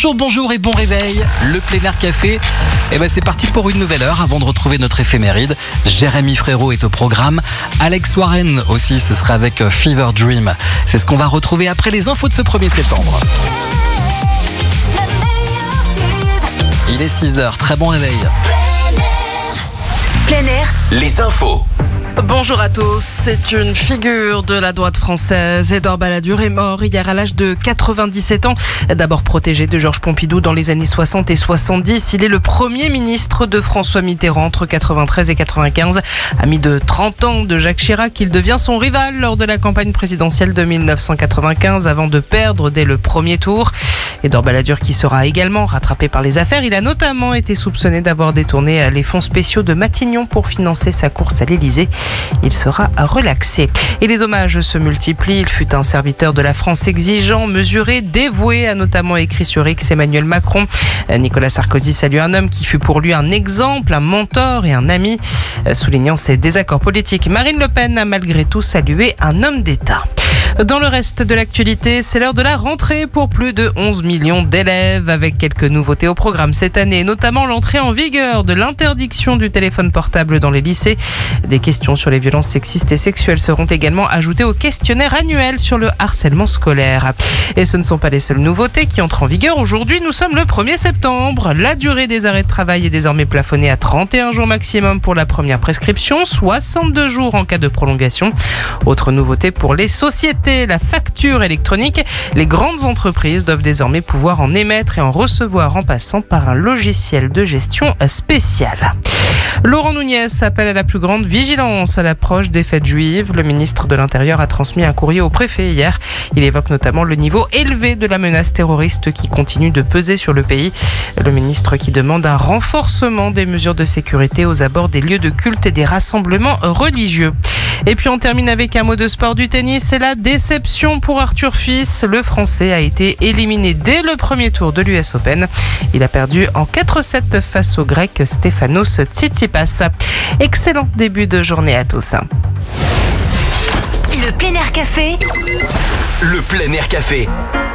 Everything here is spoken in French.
Bonjour et bon réveil. Le plein air café, c'est parti pour une nouvelle heure avant de retrouver notre éphéméride. Jérémy Frérot est au programme. Alex Warren aussi, ce sera avec Fever Dream. C'est ce qu'on va retrouver après les infos de ce 1er septembre. Il est 6h, très bon réveil. Plein air, les infos. Bonjour à tous, c'est une figure de la droite française. Édouard Balladur est mort hier à l'âge de 97 ans. D'abord protégé de Georges Pompidou dans les années 60 et 70, il est le premier ministre de François Mitterrand entre 93 et 95. Ami de 30 ans de Jacques Chirac, il devient son rival lors de la campagne présidentielle de 1995 avant de perdre dès le premier tour. Édouard Balladur qui sera également rattrapé par les affaires. Il a notamment été soupçonné d'avoir détourné les fonds spéciaux de Matignon pour financer sa course à l'Élysée. Il sera relaxé. Et les hommages se multiplient. Il fut un serviteur de la France exigeant, mesuré, dévoué, a notamment écrit sur X Emmanuel Macron. Nicolas Sarkozy salue un homme qui fut pour lui un exemple, un mentor et un ami. Soulignant ses désaccords politiques, Marine Le Pen a malgré tout salué un homme d'État. Dans le reste de l'actualité, c'est l'heure de la rentrée pour plus de 11 millions d'élèves avec quelques nouveautés au programme cette année, notamment l'entrée en vigueur de l'interdiction du téléphone portable dans les lycées. Des questions sur les violences sexistes et sexuelles seront également ajoutées au questionnaire annuel sur le harcèlement scolaire. Et ce ne sont pas les seules nouveautés qui entrent en vigueur. Aujourd'hui, nous sommes le 1er septembre. La durée des arrêts de travail est désormais plafonnée à 31 jours maximum pour la première prescription, 62 jours en cas de prolongation. Autre nouveauté pour les sociétés, la facture électronique. Les grandes entreprises doivent désormais pouvoir en émettre et en recevoir en passant par un logiciel de gestion spécial. Laurent Nunez appelle à la plus grande vigilance à l'approche des fêtes juives. Le ministre de l'Intérieur a transmis un courrier au préfet hier. Il évoque notamment le niveau élevé de la menace terroriste qui continue de peser sur le pays. Le ministre qui demande un renforcement des mesures de sécurité aux abords des lieux de culte et des rassemblements religieux. Et puis on termine avec un mot de sport du tennis. C'est la déception pour Arthur Fils. Le Français a été éliminé dès le premier tour de l'US Open. Il a perdu en 4-7 face au Grec Stefanos Tsitsipas. Excellent début de journée à tous. le plein air café. Le plein air café.